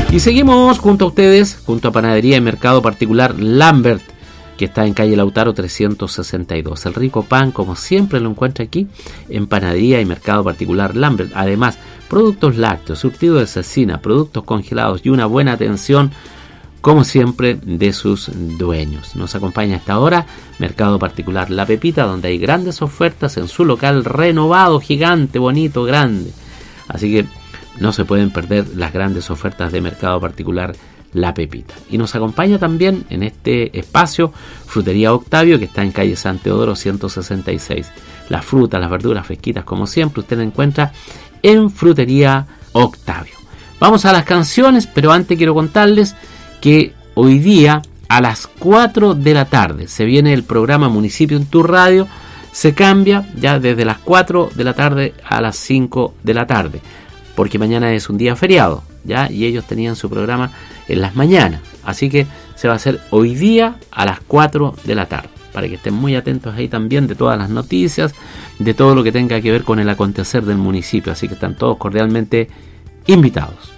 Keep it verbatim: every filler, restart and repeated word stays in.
Y seguimos junto a ustedes, junto a Panadería y Mercado Particular Lambert, que está en calle Lautaro trescientos sesenta y dos. El rico pan, como siempre, lo encuentra aquí en Panadería y Mercado Particular Lambert. Además, productos lácteos, surtido de cecina, productos congelados y una buena atención, como siempre, de sus dueños. Nos acompaña hasta ahora Mercado Particular La Pepita, donde hay grandes ofertas en su local renovado, gigante, bonito, grande. Así que no se pueden perder las grandes ofertas de Mercado Particular La Pepita. Y nos acompaña también en este espacio Frutería Octavio, que está en calle San Teodoro ciento sesenta y seis. Las frutas, las verduras fresquitas, como siempre, usted la encuentra en Frutería Octavio. Vamos a las canciones, pero antes quiero contarles que hoy día a las cuatro de la tarde se viene el programa Municipio en tu Radio. Se cambia ya desde las cuatro de la tarde a las cinco de la tarde, porque mañana es un día feriado, ¿ya? Y ellos tenían su programa en las mañanas. Así que se va a hacer hoy día a las cuatro de la tarde, para que estén muy atentos ahí también de todas las noticias, de todo lo que tenga que ver con el acontecer del municipio. Así que están todos cordialmente invitados.